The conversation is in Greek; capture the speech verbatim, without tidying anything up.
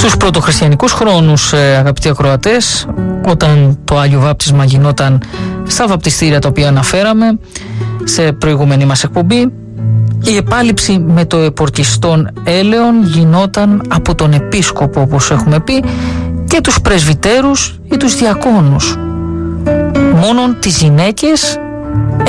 Στους πρωτοχριστιανικούς χρόνους, αγαπητοί ακροατές, όταν το Άγιο Βάπτισμα γινόταν στα βαπτιστήρια τα οποία αναφέραμε σε προηγούμενη μας εκπομπή, η επάληψη με το επορκιστόν έλεον γινόταν από τον επίσκοπο, όπως έχουμε πει, και τους πρεσβυτέρους ή τους διακόνους. Μόνον τις γυναίκες